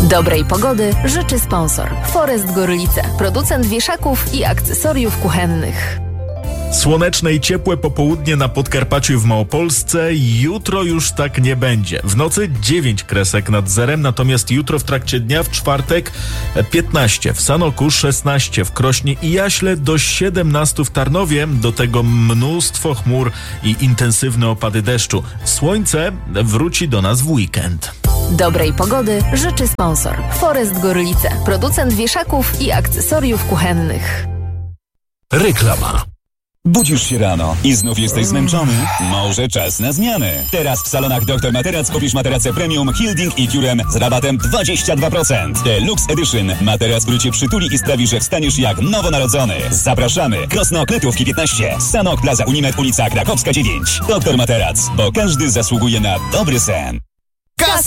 Dobrej pogody życzy sponsor Forest Gorlice, producent wieszaków i akcesoriów kuchennych. Słoneczne i ciepłe popołudnie na Podkarpaciu i w Małopolsce. Jutro już tak nie będzie. W nocy 9 kresek nad zerem, natomiast jutro w trakcie dnia w czwartek 15 w Sanoku, 16 w Krośnie i Jaśle, do 17 w Tarnowie. Do tego mnóstwo chmur i intensywne opady deszczu. Słońce wróci do nas w weekend. Dobrej pogody życzy sponsor Forest Gorlice, producent wieszaków i akcesoriów kuchennych. Reklama. Budzisz się rano i znów jesteś zmęczony? Może czas na zmianę. Teraz w salonach Dr Materac kupisz materace premium Hilding i Curem z rabatem 22%. Deluxe Edition. Materac, który cię przytuli i sprawi, że wstaniesz jak nowonarodzony. Zapraszamy. Krosno Kletówki 15. Sanok Plaza Unimed, ulica Krakowska 9. Dr Materac, bo każdy zasługuje na dobry sen.